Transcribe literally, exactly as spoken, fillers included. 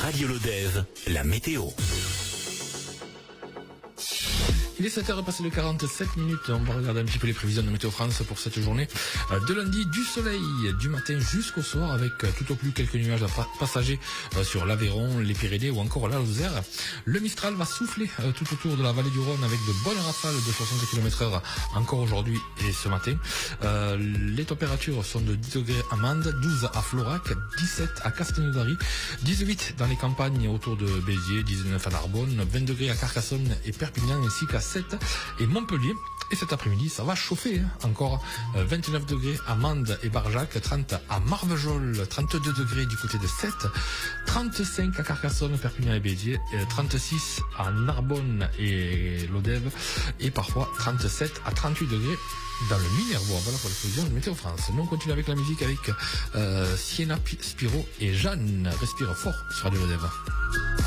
Radio Lodève, la météo. Il est sept heures passé de quarante-sept minutes. On va regarder un petit peu les prévisions de Météo France pour cette journée de lundi. Du soleil du matin jusqu'au soir avec tout au plus quelques nuages passagers sur l'Aveyron, les Pyrénées ou encore la Lozère. Le Mistral va souffler tout autour de la vallée du Rhône avec de bonnes rafales de soixante kilomètres heure encore aujourd'hui et ce matin. Euh, les températures sont de dix degrés à Mende, douze à Florac, dix-sept à Castelnaudary, dix-huit dans les campagnes autour de Béziers, dix-neuf à Narbonne, vingt degrés à Carcassonne et Perpignan ainsi qu'à sept et Montpellier. Et cet après-midi, ça va chauffer hein. Encore euh, vingt-neuf degrés à Mende et Barjac, trente à Marvejols, trente-deux degrés du côté de Sète, trente-cinq à Carcassonne, Perpignan et Béziers, euh, trente-six à Narbonne et Lodève et parfois trente-sept à trente-huit degrés dans le Minervois. Voilà pour les prévisions de Météo France. Nous on continue avec la musique avec euh, Sienna Spiro et Jeanne. Respire fort sur Radio Lodève.